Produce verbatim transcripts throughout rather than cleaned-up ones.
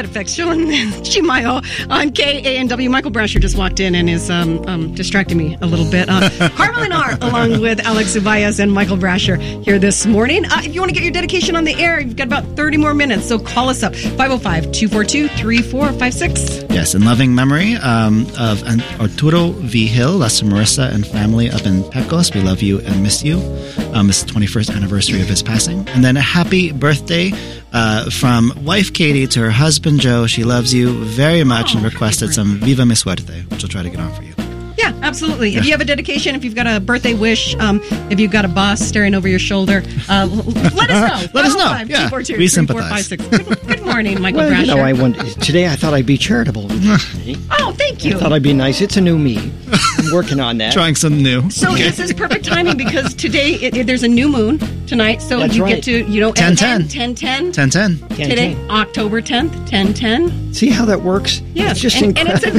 Side Effects, Sean Chimayo on K A N W. Michael Brasher just walked in and is um, um, distracting me a little bit. Uh, Carmelyn R, along with Alex Ubayas and Michael Brasher here this morning. Uh, if you want to get your dedication on the air, you've got about thirty more minutes, so call us up. five oh five, two four two, three four five six. Yes, in loving memory um, of Arturo Vigil, that's Marissa and family up in Pecos. We love you and miss you. Um, it's the twenty-first anniversary of his passing. And then a happy birthday uh, from wife Katie to her husband Joe. She loves you very much oh, and requested some Viva Mi Suerte, which I'll try to get on for you. Yeah, absolutely. Yeah. If you have a dedication, if you've got a birthday wish, um, if you've got a boss staring over your shoulder, uh, let us know. Let us know. Yeah, we sympathize. Good, good morning, Michael well, Brasher. You know, I want, today I thought I'd be charitable. Oh, thank you. I thought I'd be nice. It's a new me. I'm working on that. Trying some new. So okay. This is perfect timing because today it, it, there's a new moon tonight, so That's you right. get to, you know, ten ten. ten ten. ten ten. Today, October tenth, ten ten. See how that works? Yes, it's just and, and incredible.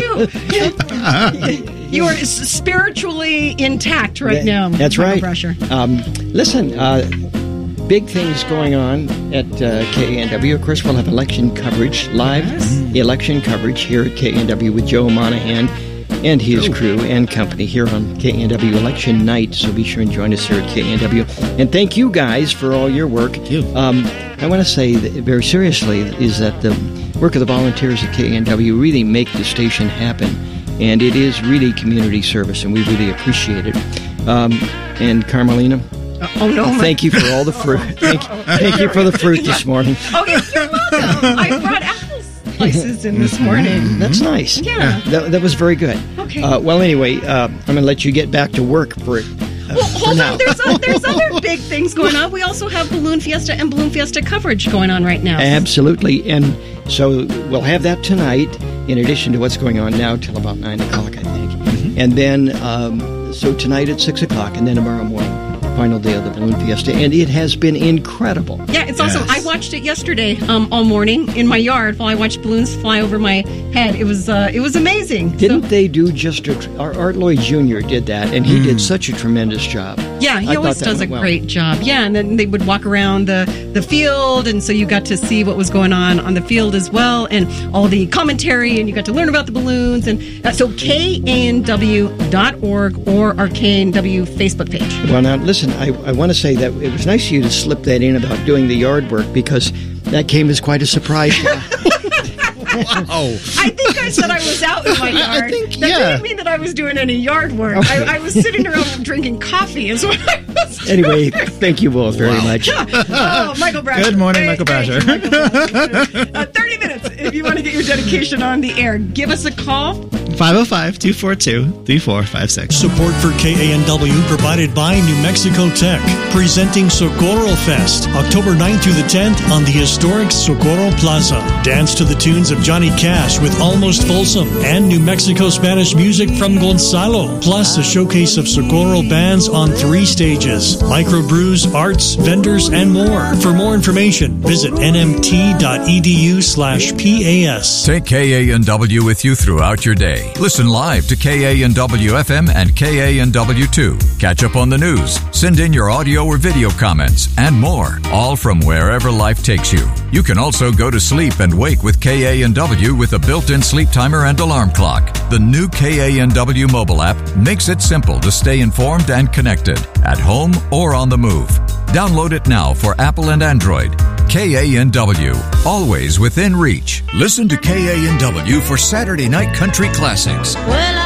it's a new you. You are spiritually intact right that, now. That's right. Brasher. Um, listen, uh, big things going on at uh, K A N W. Of course, we'll have election coverage, live yes. election coverage here at K A N W with Joe Monahan and his oh. crew and company here on K A N W Election Night. So be sure and join us here at K A N W. And thank you guys for all your work. Thank you. Um, I want to say that very seriously is that the work of the volunteers at K A N W really make the station happen. And it is really community service, and we really appreciate it. Um, and Carmelina, uh, oh no! Thank you for all the fruit. Thank, thank you for the fruit this morning. Oh, you're welcome. I brought apple slices in this morning. That's nice. Yeah, that, that was very good. Okay. Uh, well, anyway, uh, I'm going to let you get back to work for it. Uh, well, hold for on. now. There's a, there's other big things going on. We also have Balloon Fiesta and Balloon Fiesta coverage going on right now. Absolutely, and so we'll have that tonight. In addition to what's going on now till about nine o'clock, I think. Mm-hmm. And then, um, so tonight at six o'clock, and then tomorrow morning, final day of the Balloon Fiesta. And it has been incredible. Yeah, it's yes. awesome. I watched it yesterday um, all morning in my yard while I watched balloons fly over my head. It was uh, it was amazing. Didn't so, they do just a... Our Art Lloyd Junior did that, and he mm. did such a tremendous job. Yeah, he I always does a well. great job. Yeah, and then they would walk around the, the field, and so you got to see what was going on on the field as well, and all the commentary, and you got to learn about the balloons. And uh, so K A N W dot org or our K A N W Facebook page. Well, now, listen, I, I want to say that it was nice of you to slip that in about doing the yard work, because that came as quite a surprise. Wow. I think I said I was out in my yard. I think, that yeah. didn't mean that I was doing any yard work. Okay. I, I was sitting around drinking coffee is what I was doing. Anyway, thank you both very wow. much. Oh, Michael Brasher. Good morning, hey, Michael Brasher. Hey, Michael Brasher. Uh, thirty minutes if you want to get your dedication on the air. Give us a call. five oh five, two four two, three four five six. Support for K A N W provided by New Mexico Tech. Presenting Socorro Fest, October ninth through the tenth on the historic Socorro Plaza. Dance to the tunes of Johnny Cash with Almost Folsom and New Mexico Spanish music from Gonzalo. Plus a showcase of Socorro bands on three stages. Microbrews, arts, vendors, and more. For more information, visit nmt.edu slash PAS. Take K A N W with you throughout your day. Listen live to K A N W F M and K A N W two. Catch up on the news. Send in your audio or video comments and more. All from wherever life takes you. You can also go to sleep and wake with K A N W with a built-in sleep timer and alarm clock. The new K A N W mobile app makes it simple to stay informed and connected at home or on the move. Download it now for Apple and Android. K A N W, always within reach. Listen to K A N W for Saturday Night Country Classics. Well,